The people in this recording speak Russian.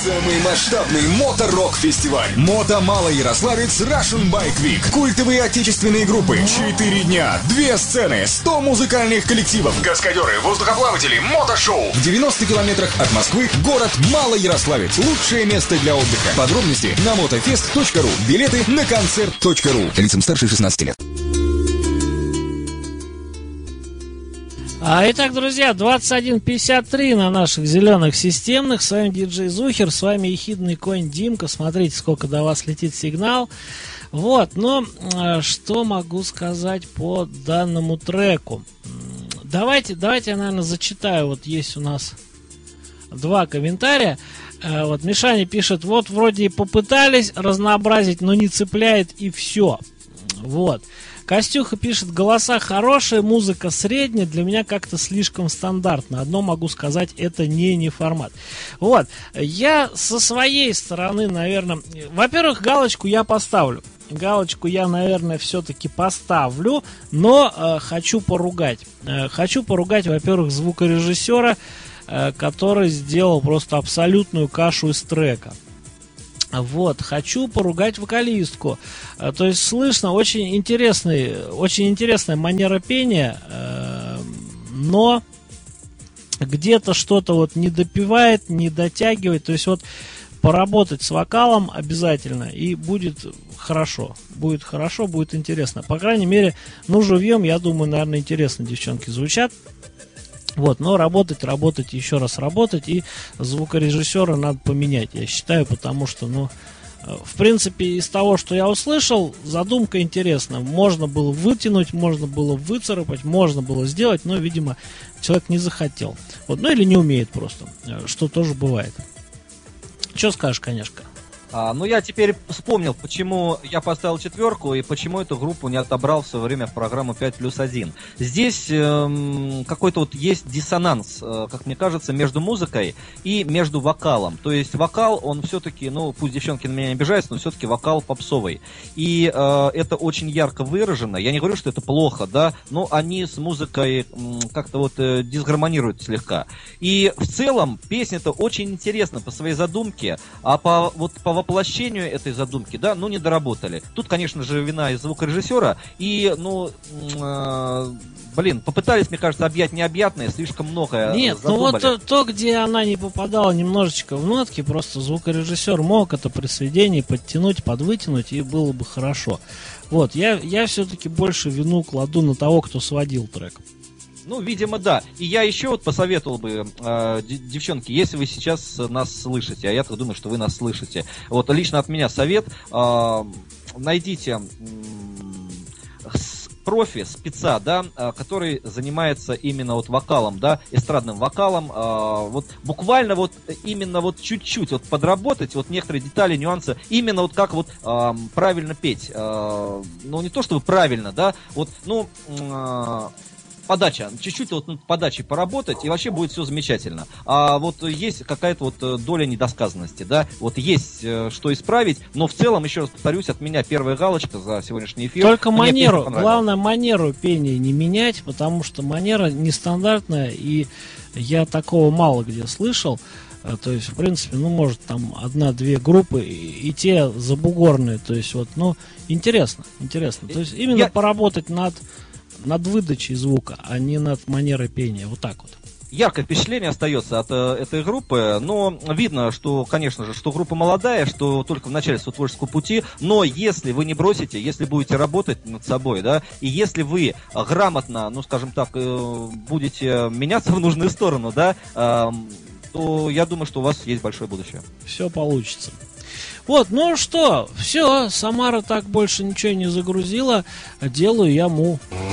Самый масштабный мото-рок-фестиваль. Мото Малоярославец Russian Bike Week. Культовые отечественные группы. 4 дня, 2 сцены, 100 музыкальных коллективов. Каскадеры, воздухоплаватели, мотошоу. В 90 километрах от Москвы город Малоярославец. Лучшее место для отдыха. Подробности на motofest.ru. Билеты на концерт.ру. Лицам старше 16 лет. Итак, друзья, 21:53 на наших зеленых системных. С вами диджей Зухер, с вами ехидный конь Димка. Смотрите, сколько до вас летит сигнал. Вот, но что могу сказать по данному треку? Давайте я, наверное, зачитаю. Вот есть у нас 2 комментария. Вот Мишаня пишет: вот вроде и попытались разнообразить, но не цепляет и все. Вот. Костюха пишет: голоса хорошие, музыка средняя, для меня как-то слишком стандартно. Одно могу сказать, это не формат. Вот, я со своей стороны, наверное, во-первых, галочку я поставлю. Галочку я, наверное, все-таки поставлю, но хочу поругать. Хочу поругать, во-первых, звукорежиссера, который сделал просто абсолютную кашу из трека. Вот, хочу поругать вокалистку. То есть слышно очень интересная манера пения, но где-то что-то вот не допевает, не дотягивает. То есть вот поработать с вокалом обязательно, и будет хорошо. Будет хорошо, будет интересно. По крайней мере, ну живьем, я думаю, наверное, интересно девчонки звучат. Вот, но работать, еще раз работать, и звукорежиссера надо поменять, я считаю, потому что, ну, в принципе, из того, что я услышал, задумка интересна. Можно было вытянуть, можно было выцарапать, можно было сделать, но, видимо, человек не захотел. Вот, ну, или не умеет просто, что тоже бывает. Что скажешь, конечно? Ну, я теперь вспомнил, почему я поставил 4 и почему эту группу не отобрал в свое время в программу 5+1. Здесь какой-то вот есть диссонанс, как мне кажется, между музыкой и между вокалом. То есть вокал, он все-таки, ну, пусть девчонки на меня не обижаются, но все-таки вокал попсовый. И это очень ярко выражено. Я не говорю, что это плохо, да, но они с музыкой как-то вот дисгармонируют слегка. И в целом песня-то очень интересна по своей задумке, а по воплощению этой задумки, да, ну, не доработали. Тут, конечно же, вина из звукорежиссера, и, ну, попытались, мне кажется, объять необъятное, слишком многое Нет, задумали. Ну вот то, где она не попадала немножечко в нотки, просто звукорежиссер мог это при сведении подтянуть, подвытянуть, и было бы хорошо. Вот, я все-таки больше вину кладу на того, кто сводил трек. Ну, видимо, да. И я еще вот посоветовал бы, девчонки, если вы сейчас нас слышите, а я так думаю, что вы нас слышите, вот лично от меня совет, найдите профи, спеца, да, который занимается именно вот вокалом, да, эстрадным вокалом, вот буквально вот именно вот чуть-чуть вот подработать вот некоторые детали, нюансы, именно вот как вот правильно петь, ну не то чтобы правильно, да, вот, ну, подача, чуть-чуть вот над подачей поработать, и вообще будет все замечательно. А вот есть какая-то вот доля недосказанности, да, вот есть что исправить, но в целом, еще раз повторюсь, от меня первая галочка за сегодняшний эфир. Только манеру, главное, манеру пения не менять, потому что манера нестандартная, и я такого мало где слышал. То есть, в принципе, ну, может, там 1-2 группы, и те забугорные, то есть, вот, ну, интересно. То есть, именно поработать над выдачей звука, а не над манерой пения. Вот так вот. Яркое впечатление остается от этой группы, но видно, что, конечно же, что группа молодая, что только в начале своего творческого пути, но если вы не бросите, если будете работать над собой, да, и если вы грамотно, ну, скажем так, будете меняться в нужную сторону, да, то я думаю, что у вас есть большое будущее. Все получится. Вот, ну что, все, Самара так больше ничего не загрузила, делаю я му.